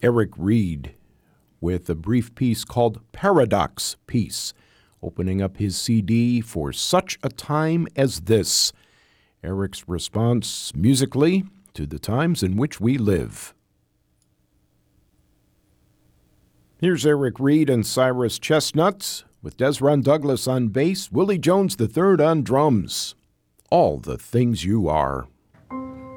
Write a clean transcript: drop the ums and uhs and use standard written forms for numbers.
Eric Reed with a brief piece called Paradox Piece, opening up his CD For Such a Time as This. Eric's response musically to the times in which we live. Here's Eric Reed and Cyrus Chestnut with Desron Douglas on bass, Willie Jones III on drums. All the Things You Are.